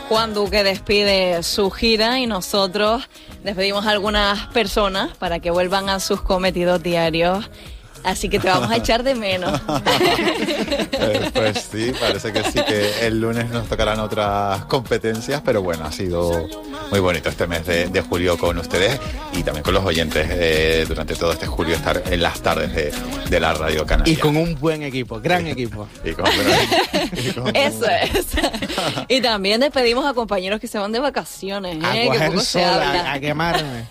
Juan Duque despide su gira y nosotros despedimos a algunas personas para que vuelvan a sus cometidos diarios. Así que te vamos a echar de menos. Pues sí, parece que sí, que el lunes nos tocarán otras competencias, pero bueno, ha sido muy bonito este mes de julio con ustedes y también con los oyentes durante todo este julio, estar en las tardes de la Radio Canaria. Y con un buen equipo, gran equipo. Eso es. Y también despedimos a compañeros que se van de vacaciones, que poco se habla. A quemarme.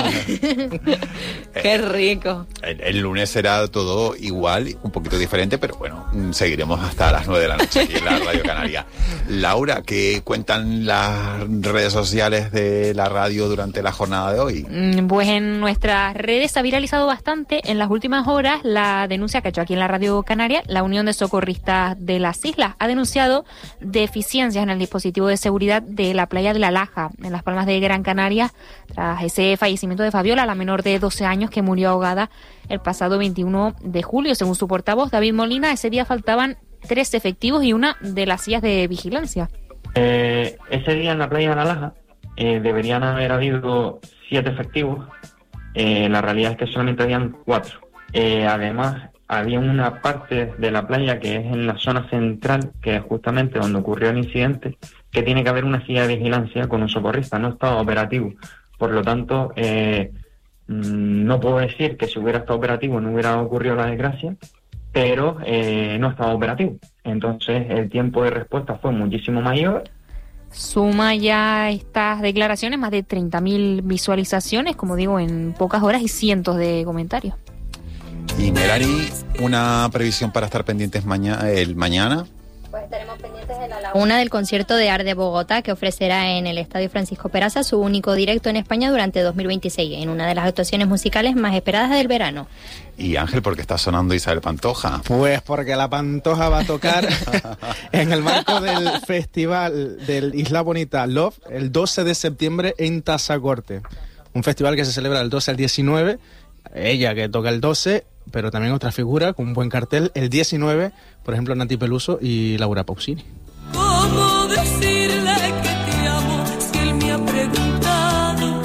Qué rico. El lunes será todo igual, un poquito diferente, pero bueno, seguiremos hasta las 9 de la noche aquí en la Radio Canaria. Laura, ¿qué cuentan las redes sociales de la radio durante la jornada de hoy? Pues en nuestras redes se ha viralizado bastante en las últimas horas la denuncia que ha hecho aquí en la Radio Canaria. La Unión de Socorristas de las Islas ha denunciado deficiencias en el dispositivo de seguridad de la playa de La Laja, en Las Palmas de Gran Canaria, tras ese fallecimiento de Fabiola, la menor de 12 años que murió ahogada el pasado 21 de julio. Según su portavoz, David Molina, ese día faltaban 3 efectivos y una de las sillas de vigilancia. Ese día en la playa de La Laja deberían haber habido 7 efectivos. La realidad es que solamente habían 4. Además, había una parte de la playa que es en la zona central, que es justamente donde ocurrió el incidente, que tiene que haber una silla de vigilancia con un socorrista. No estaba operativo. Por lo tanto, no puedo decir que si hubiera estado operativo no hubiera ocurrido la desgracia, pero no estaba operativo. Entonces el tiempo de respuesta fue muchísimo mayor. Suma ya estas declaraciones más de 30.000 visualizaciones, como digo, en pocas horas y cientos de comentarios. Y Melanie, ¿una previsión para estar pendientes mañana? Pues estaremos pendientes de la laguna del concierto de Arte de Bogotá, que ofrecerá en el Estadio Francisco Peraza su único directo en España durante 2026, en una de las actuaciones musicales más esperadas del verano. Y Ángel, ¿por qué está sonando Isabel Pantoja? Pues porque la Pantoja va a tocar en el marco del festival del Isla Bonita Love el 12 de septiembre en Tazacorte. Un festival que se celebra del 12 al 19, ella que toca el 12, pero también otra figura con un buen cartel el 19, por ejemplo Nati Peluso y Laura Pausini. ¿Cómo decirle que te amo si él me ha preguntado?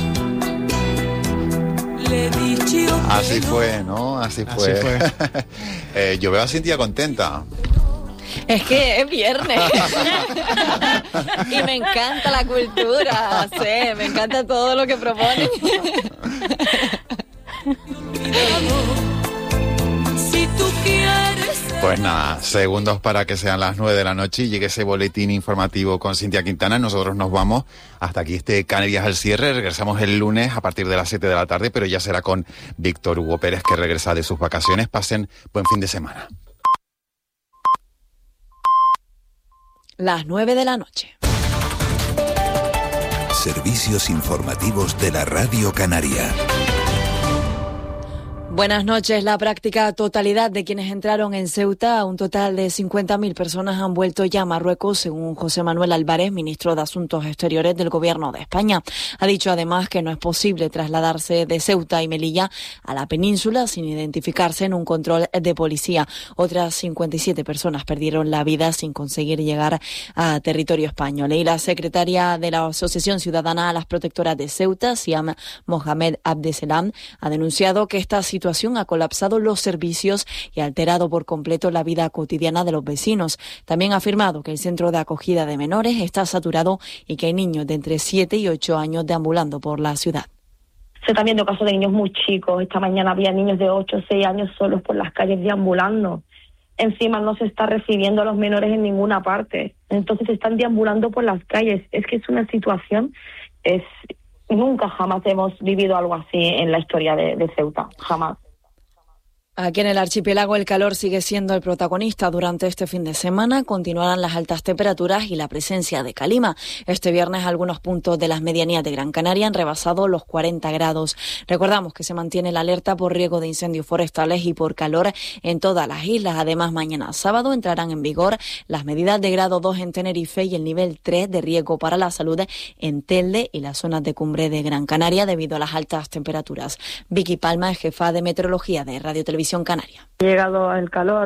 Le he dicho que Así no. fue, ¿no? Así fue. Yo veo a Cintia contenta. Es que es viernes. Y me encanta la cultura, sí, me encanta todo lo que proponen. Si tú quieres. Pues nada, segundos para que sean las 9 de la noche y llegue ese boletín informativo con Cintia Quintana. Nosotros nos vamos hasta aquí Canarias al cierre. Regresamos el lunes a partir de las 7 de la tarde, pero ya será con Víctor Hugo Pérez, que regresa de sus vacaciones. Pasen buen fin de semana. Las 9 de la noche. Servicios informativos de la Radio Canaria. Buenas noches. La práctica totalidad de quienes entraron en Ceuta, un total de 50.000 personas, han vuelto ya a Marruecos, según José Manuel Álvarez, ministro de Asuntos Exteriores del Gobierno de España. Ha dicho además que no es posible trasladarse de Ceuta y Melilla a la península sin identificarse en un control de policía. Otras 57 personas perdieron la vida sin conseguir llegar a territorio español. Y la secretaria de la Asociación Ciudadana a las Protectoras de Ceuta, Siam Mohamed Abdeselam, ha denunciado que esta situación ha colapsado los servicios y ha alterado por completo la vida cotidiana de los vecinos. También ha afirmado que el centro de acogida de menores está saturado y que hay niños de entre 7 y 8 años deambulando por la ciudad. Se están viendo casos de niños muy chicos. Esta mañana había niños de 8 o 6 años solos por las calles deambulando. Encima no se está recibiendo a los menores en ninguna parte. Entonces están deambulando por las calles. Es que es una situación... Nunca jamás hemos vivido algo así en la historia de Ceuta, jamás. Aquí en el archipiélago el calor sigue siendo el protagonista durante este fin de semana. Continuarán las altas temperaturas y la presencia de calima. Este viernes algunos puntos de las medianías de Gran Canaria han rebasado los 40 grados. Recordamos que se mantiene la alerta por riesgo de incendios forestales y por calor en todas las islas. Además, mañana sábado entrarán en vigor las medidas de grado 2 en Tenerife y el nivel 3 de riesgo para la salud en Telde y las zonas de cumbre de Gran Canaria debido a las altas temperaturas. Vicky Palma es jefa de meteorología de Radio Televisión Canaria. Ha llegado el calor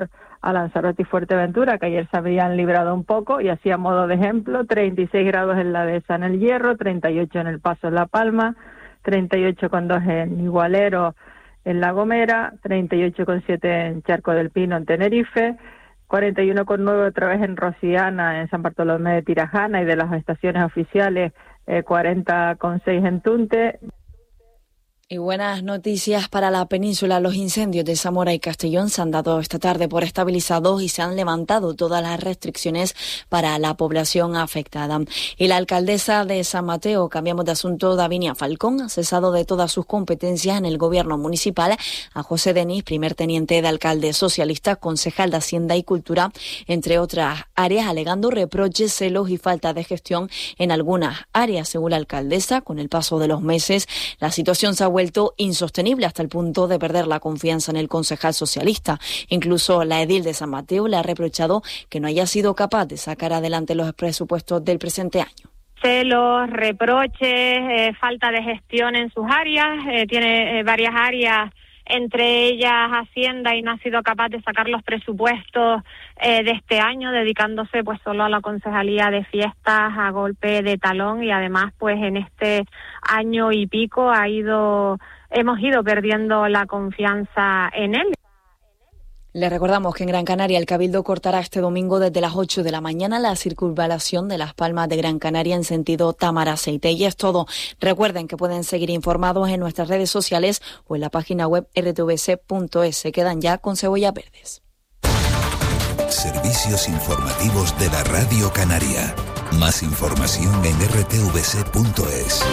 a Lanzarote y Fuerteventura, que ayer se habían librado un poco, y así a modo de ejemplo, 36 grados en la Dehesa en el Hierro, 38 en El Paso en La Palma, 38,2 en Igualero en La Gomera, 38,7 en Charco del Pino en Tenerife, 41,9 otra vez en Rosiana, en San Bartolomé de Tirajana, y de las estaciones oficiales 40,6 en Tunte. Y buenas noticias para la península. Los incendios de Zamora y Castellón se han dado esta tarde por estabilizados y se han levantado todas las restricciones para la población afectada. Y la alcaldesa de San Mateo, cambiamos de asunto, Davinia Falcón, ha cesado de todas sus competencias en el gobierno municipal a José Denis, primer teniente de alcalde socialista, concejal de Hacienda y Cultura, entre otras áreas, alegando reproches, celos y falta de gestión en algunas áreas. Según la alcaldesa, con el paso de los meses, la situación se ha vuelto insostenible hasta el punto de perder la confianza en el concejal socialista. Incluso la edil de San Mateo le ha reprochado que no haya sido capaz de sacar adelante los presupuestos del presente año. Celos, reproches, falta de gestión en sus áreas, tiene varias áreas, entre ellas Hacienda, y no ha sido capaz de sacar los presupuestos de este año, dedicándose pues solo a la concejalía de fiestas a golpe de talón, y además pues en este año y pico hemos ido perdiendo la confianza en él. Les recordamos que en Gran Canaria el Cabildo cortará este domingo desde las 8 de la mañana la circunvalación de Las Palmas de Gran Canaria en sentido Tamaraceite. Y es todo. Recuerden que pueden seguir informados en nuestras redes sociales o en la página web rtvc.es. Se quedan ya con cebollas verdes. Servicios informativos de la Radio Canaria. Más información en rtvc.es.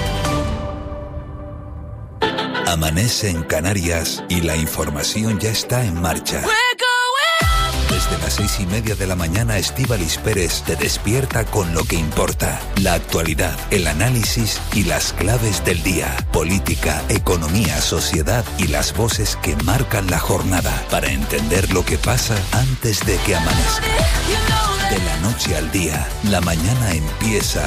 Amanece en Canarias y la información ya está en marcha. Desde las 6:30 de la mañana, Estíbaliz Pérez te despierta con lo que importa: la actualidad, el análisis y las claves del día. Política, economía, sociedad y las voces que marcan la jornada, para entender lo que pasa antes de que amanezca. De la noche al día, la mañana empieza